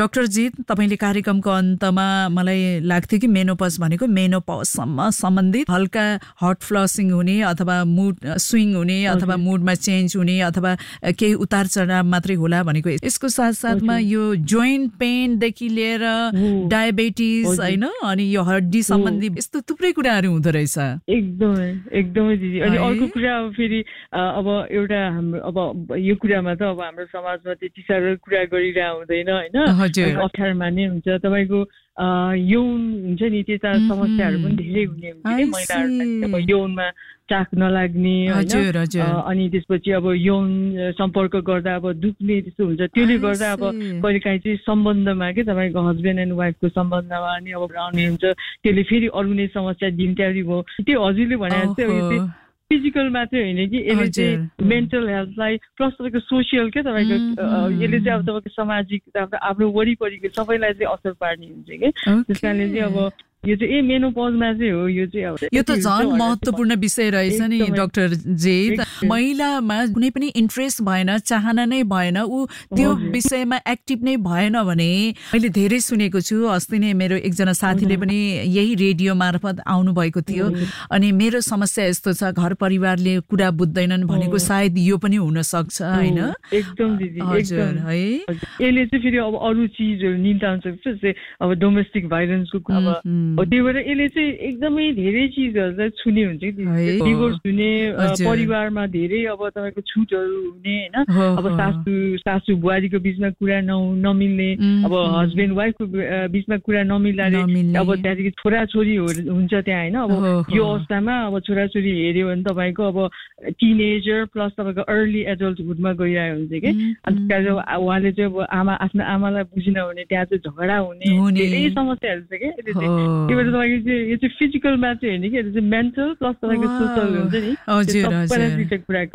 doctor जी तपाईले कार्यक्रमको अन्तमा मलाई लाग्थ्यो कि मेनोपज भनेको मेनोपजसम्म सम्बन्धित हल्का हट फ्लसिङ हुने अथवा मुड स्विङ हुने अथवा मुडमा चेन्ज हुने अथवा केही उतार चढाव मात्रै होला भनेको यसको साथसाथमा यो जोइन्ट पेनदेखि लिएर डायबिटिज हैन अनि यो हड्डी सम्बन्धी यस्तो थुप्रै कुराहरू हुँदो रहेछ एकदमै दिदी अनि अर्को कुरा अब फेरि अब एउटा हाम्रो अब यो कुरामा त अब हाम्रो समाजमा त्यति साह्रो कुरा गरिरह हुँदैन हैन अप्ठ्यारो मान्ने हुन्छ तपाईको यौन हुन्छ नि त्यता समस्याहरू पनि धेरै हुने हुन्छ नि महिलाहरुलाई यौनमा चाक नलाग्ने हैन अनि त्यसपछि अब यौन सम्पर्क गर्दा अब दुख्ने त्यस्तो हुन्छ त्यसले गर्दा अब कहिलेकाहीँ चाहिँ सम्बन्धमा के तपाईको हस्बेन्ड एन्ड वाइफको सम्बन्धमा अनि अब आउने हुन्छ त्यसले फेरि अरु नै समस्या दिनटारी भयो त्यो हजुरले भने चाहिँ फिजिकल मात्रै होइन कि यसले चाहिँ मेन्टल हेल्थलाई प्लस तपाईँको सोसियल के तपाईँको यसले चाहिँ अब तपाईँको सामाजिक आफ्नो वरिपरिको सबैलाई चाहिँ असर पार्ने हुन्छ कि त्यस कारणले चाहिँ अब यो चाहिँ मेनोपजमा चाहिँ हो यो चाहिँ अब यो त झन् महत्त्वपूर्ण विषय रहेछ नि डाक्टर जी महिलामा कुनै पनि इन्ट्रेस्ट भएन चाहना नै भएन उ त्यो विषयमा एक्टिभ नै भएन भने मैले धेरै सुनेको छु अस्ति नै मेरो एकजना साथीले पनि यही रेडियो मार्फत आउनु भएको थियो अनि मेरो समस्या यस्तो छ घर परिवारले कुरा बुझ्दैनन् भनेको सायद यो पनि हुन सक्छ हैन एकदम दिदी एकदम है यसले चाहिँ फेरि अब अरु चीजहरु निम्ताउन सक्छ जस्तै अब डोमेस्टिक भाइलेन्सको अब त्यही भएर यसले चाहिँ एकदमै धेरै चिजहरु चाहिँ छुने हुन्छ कि डिभोर्स हुने परिवारमा धेरै अब तपाईको छुटहरु हुने हैन अब सासु बुहारीको बीचमा कुरा नमिल्ने अब हस्बेन्ड वाइफको बीचमा कुरा नमिल्नाले अब त्यहाँदेखि छोराछोरी हुन्छ त्यहाँ हैन अब यो अवस्थामा अब छोराछोरी हेर्यो भने तपाईको अब टिनेजर प्लस तपाईको अर्ली एडल्टहुडमा गइरहेको हुन्छ कि अनि त्यसले उहाँले चाहिँ अब आफ्नो आमालाई बुझिन भने त्यहाँ चाहिँ झगडा हुने धेरै समस्याहरू छ के यसले चाहिँ त्यो भएर तपाईको चाहिँ यो चाहिँ फिजिकलमा चाहिँ होइन कि यो चाहिँ मेन्टल प्लस तपाईको सोशल हुन्छ नि हजुर कुराको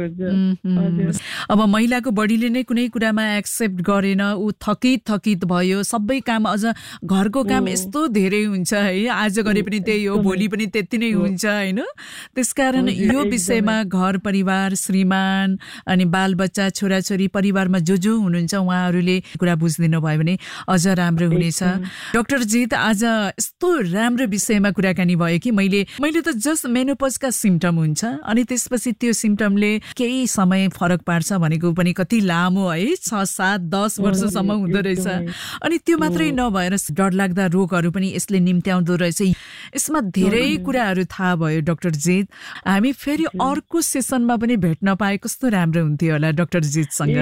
हुन्छ अब महिलाको बडीले नै कुनै कुरामा एक्सेप्ट गरेन उ थकित भयो सबै काम अझ घरको काम यस्तो धेरै हुन्छ है आज गरे पनि त्यही हो भोलि पनि त्यति नै हुन्छ हैन त्यसकारण यो विषयमा घर परिवार श्रीमान अनि बालबच्चा छोराछोरी परिवारमा जो हुनुहुन्छ उहाँहरूले कुरा बुझिदिनु भयो भने अझ राम्रो हुनेछ डाक्टर जी त आज यस्तो राम्रो विषयमा कुराकानी भयो कि मैले त जस्ट मेनोपजका सिम्पटम हुन्छ अनि त्यसपछि त्यो सिम्पटमले केही समय फरक पार्छ भनेको पनि कति लामो है 6-7-10 वर्षसम्म हुँदो रहेछ अनि त्यो मात्रै नभएर डरलाग्दा रोगहरू पनि यसले निम्त्याउँदो रहेछ यसमा धेरै कुराहरू थाहा भयो डाक्टर जी हामी फेरि अर्को सेसनमा पनि भेट्न पाए कस्तो राम्रो हुन्थ्यो होला डाक्टर जीसँग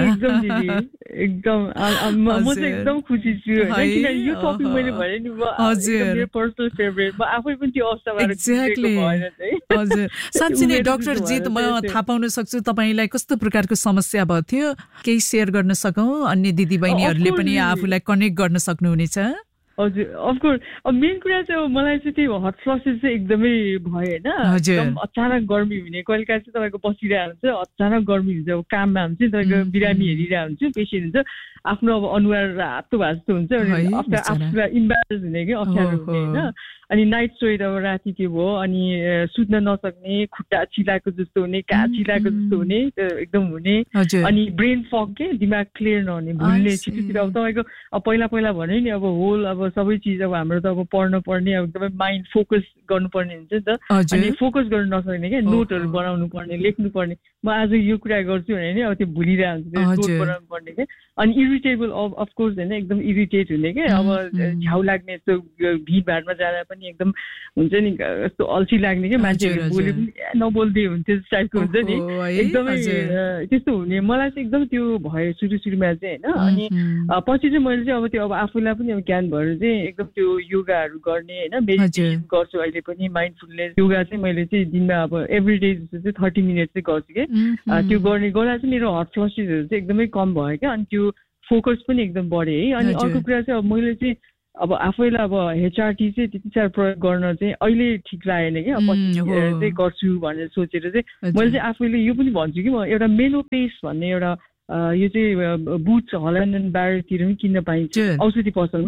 एकदम म चाहिँ एकदम खुसी छु हैन यो टपिक मैले भने नि म पर्सनल फेभरेट म आफै पनि त्यो अवस्थाबाट एक्ज्याक्टली हजुर साँच्चै नै डाक्टर जी त म थाहा पाउन सक्छु तपाईलाई कस्तो प्रकारको समस्या भयो थियो केही शेयर गर्न सकौं अन्य दिदीबहिनीहरूले पनि आफूलाई कनेक्ट गर्न सक्नुहुनेछ हजुर अफ कोर्स अब मेन कुरा चाहिँ मलाई चाहिँ त्यो हट फ्लसेस चाहिँ एकदमै भयो हैन एकदम अचानक गर्मी हुने कहिलेकाहीँ चाहिँ तपाईको बसिरहेको हुन्छ अचानक गर्मी हुन्छ अब काममा हुन्छ तपाईको बिरामी हेरिरहेको हुन्छ पेशेन्ट हुन्छ आफ्नो अब अनुहार रातो भए जस्तो हुन्छ अनि आफूलाई इम्ब्यारेन्स हुने कि अप्ठ्यारो हुने हैन अनि नाइट स्वेट अब राति के भयो अनि सुत्न नसक्ने खुट्टा चिलाएको जस्तो हुने काँध चिलाएको जस्तो हुने एकदम हुने अनि ब्रेन फग के दिमाग क्लियर नहुने भुल्ने छिटो अब तपाईको अब पहिला भने नि अब होल अब सबै चिज अब हाम्रो त अब पढ्न पर्ने अब एकदमै माइन्ड फोकस गर्नुपर्ने हुन्छ नि त अनि फोकस गर्न नसक्ने के नोटहरु बनाउनु पर्ने लेख्नु पर्ने म आज यो कुरा गर्छु भने नि अब त्यो भुलिरहेको हुन्छ नोट बनाउनु पर्ने के अनि इरिटेबल अफ कोर्स हैन एकदम इरिटेट हुने के अब झ्याउ लाग्ने यस्तो भिडभाडमा जाँदा पनि एकदम हुन्छ नि यस्तो अल्छी लाग्ने के मान्छेहरु बोले पनि नबोल्दै हुन्थ्यो टाइपको हुन्छ नि एकदमै त्यस्तो हुने मलाई चाहिँ एकदम त्यो भयो सुरुमा चाहिँ हैन अनि पछि चाहिँ मैले चाहिँ अब त्यो अब आफूलाई पनि अब ज्ञान भएर चाहिँ एकदम त्यो योगाहरु गर्ने हैन मेडिटेसन गर्छु अहिले पनि माइन्डफुलनेस योगा चाहिँ मैले चाहिँ दिनमा अब एभ्री डे जस्तो चाहिँ 30 मिनेट चाहिँ गर्छु के त्यो गर्ने गर्दा चाहिँ मेरो हट फ्लसेसहरु चाहिँ एकदमै कम भयो के अनि त्यो फोकस पनि एकदम बढे है अनि अर्को कुरा चाहिँ अब मैले चाहिँ अब आफैलाई अब एचआरटी चाहिँ त्यति साह्रो प्रयोग गर्न चाहिँ अहिले ठिक लागेन कि अब चाहिँ गर्छु भनेर सोचेर चाहिँ मैले चाहिँ आफैले यो पनि भन्छु कि म एउटा मेनोपेस भन्ने एउटा यो चाहिँ बुट्स हल्यान्ड एन्ड ब्यारेतिर पनि किन्न पाइन्छ औषधि पसलमा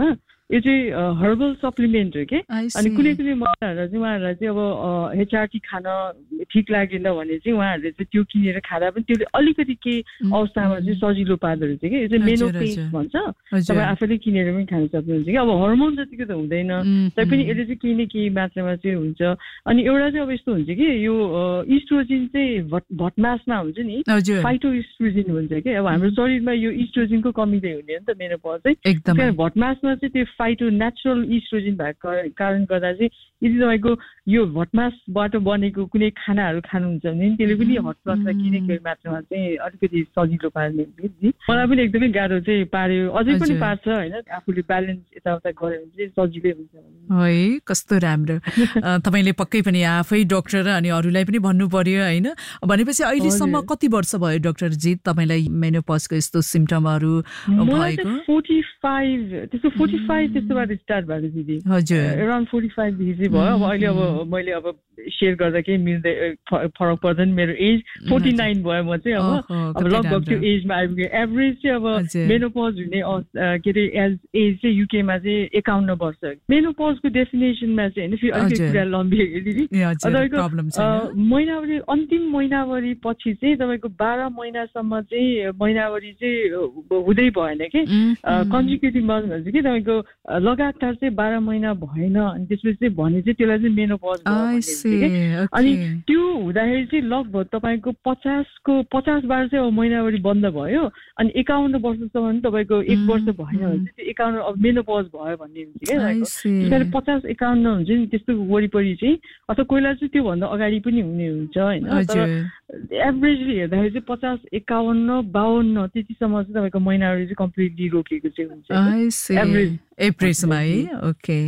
यो चाहिँ हर्बल सप्लिमेन्ट हो के अनि कुनै कुनै महिलाहरूलाई चाहिँ उहाँहरूलाई चाहिँ अब HRT खान ठिक लागेन भने चाहिँ उहाँहरूले चाहिँ त्यो किनेर खाँदा पनि त्यसले अलिकति केही अवस्थामा चाहिँ सजिलो पार्दो रहेछ कि यो चाहिँ मेनोपेज भन्छ तपाईँ आफैले किनेर पनि खान सक्नुहुन्छ कि अब हर्मोन जतिको त हुँदैन तैपनि यसले चाहिँ केही न केही मात्रामा चाहिँ हुन्छ अनि एउटा चाहिँ अब यस्तो हुन्छ कि यो इस्ट्रोजिन चाहिँ भटमासमा हुन्छ नि फाइटो इस्ट्रोजिन हुन्छ कि अब हाम्रो शरीरमा यो इस्ट्रोजिनको कमीले हुने हो नि त मेनोपज चाहिँ भटमासमा चाहिँ त्यो फाइटो नेचुरल इस्ट्रोजिन भएको कारण गर्दा चाहिँ यदि तपाईँको यो भटमासबाट बनेको कुनै खानाहरू खानुहुन्छ भने त्यसले पनि हटफ्लसलाई किने केही मात्रामा चाहिँ अलिकति सजिलो पार्ने मलाई पनि एकदमै गाह्रो चाहिँ पार्यो अझै पनि पार्छ होइन आफूले ब्यालेन्स यताउता गऱ्यो भने चाहिँ सजिलै हुन्छ है कस्तो राम्रो तपाईँले पक्कै पनि आफै डक्टर अनि अरूलाई पनि भन्नु पर्यो होइन भनेपछि अहिलेसम्म कति वर्ष भयो डाक्टर जी तपाईँलाई मेनोपजको यस्तो सिम्पटमहरू भएको 45 त्यस्तोबाट स्टार्ट भएको दिदी हजुर अराउन्ड 45 देखि भयो अब अहिले अब मैले अब सेयर गर्दा केही मिल्दै फरक पर्दैन मेरो एज 49 भयो म चाहिँ अब लगभग त्यो एजमा आइपुगेँ एभरेज चाहिँ अब मेनोपज हुने के अरे एज चाहिँ युकेमा चाहिँ 51 वर्ष मेनोपजको डेफिनेसनमा चाहिँ होइन फेरि अलिकति कुरा लम्बिएको दिदी तपाईँको महिनावरी अन्तिम महिनावरी पछि चाहिँ तपाईँको 12 महिनासम्म चाहिँ महिनावरी चाहिँ हुँदै भएन कि कन्जिक्युटिभ मन्थ भन्छ कि तपाईँको लगातार चाहिँ 12 महिना भएन अनि त्यसपछि चाहिँ भने चाहिँ त्यसलाई चाहिँ मेनोपज भयो अनि त्यो हुँदाखेरि चाहिँ लगभग तपाईँको 50बाट चाहिँ अब महिनावरी बन्द भयो अनि 51 वर्षसम्म तपाईँको 1 वर्ष भएन भने चाहिँ त्यो 51 अब मेनोपज भयो भन्ने हुन्छ क्या 50-51 हुन्छ नि त्यस्तो वरिपरि चाहिँ अथवा कोहीलाई चाहिँ त्योभन्दा अगाडि पनि हुने हुन्छ होइन तर एभरेजली हेर्दाखेरि चाहिँ 50-51-52 त्यतिसम्म चाहिँ तपाईँको महिनावरी चाहिँ कम्प्लिटली रोकेको चाहिँ हुन्छ एभरेजमा है ओके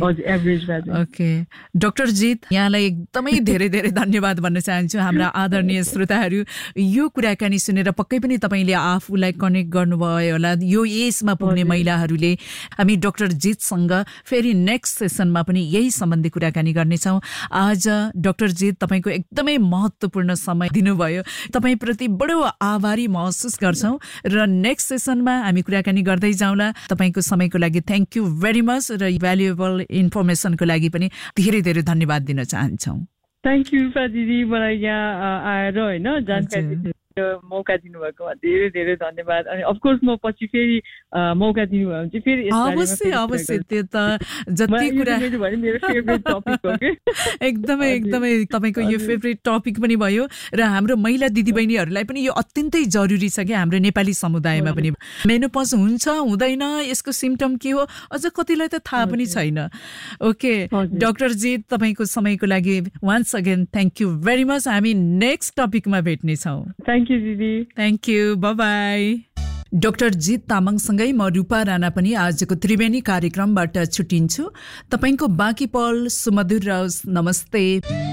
ओके डाक्टर जीत यहाँलाई एकदमै धेरै धेरै धन्यवाद भन्न चाहन्छु हाम्रा आदरणीय श्रोताहरू यो कुराकानी सुनेर पक्कै पनि तपाईँले आफूलाई कनेक्ट गर्नुभयो होला यो एजमा पुग्ने महिलाहरूले हामी डाक्टर जीतसँग फेरि नेक्स्ट सेसनमा पनि यही सम्बन्धी कुराकानी गर्नेछौँ आज डाक्टर जीत तपाईँको एकदमै महत्त्वपूर्ण समय दिनुभयो तपाईँप्रति बडो आभारी महसुस गर्छौँ र नेक्स्ट सेसनमा हामी कुराकानी गर्दै जाउँला तपाईँको समयको लागि थ्याङ्क यू भेरी मच र भ्यालुएबल इन्फर्मेसनको लागि पनि धेरै धेरै धन्यवाद दिन चाहन्छौँ थ्याङ्क यू दिदी मलाई यहाँ आएर होइन जानकारी मौका दिनुभएकोमा धेरै धेरै धन्यवाद अनि अफकोर्स म पछि फेरि मौका दिनुभयो भने चाहिँ फेरि अवश्य त्यो त जति कुरा मेरो फेभरेट टपिक हो कि एकदमै तपाईँको यो फेभरेट टपिक पनि भयो र हाम्रो महिला दिदीबहिनीहरूलाई पनि यो अत्यन्तै जरुरी छ कि हाम्रो नेपाली समुदायमा पनि मेनोपज हुन्छ हुँदैन यसको सिम्पटम के हो अझ कतिलाई त थाहा पनि छैन ओके डाक्टर जी तपाईँको समयको लागि once again thank you very much हामी नेक्स्ट टपिकमा भेट्नेछौँ थ्याङ्क यू दिदी थ्याङ्क यू बाई डाक्टर जीत तामाङसँगै म रूपा राणा पनि आजको त्रिवेणी कार्यक्रमबाट छुटिन्छु तपाईंको बाँकी पल सुमधुर रहोस् नमस्ते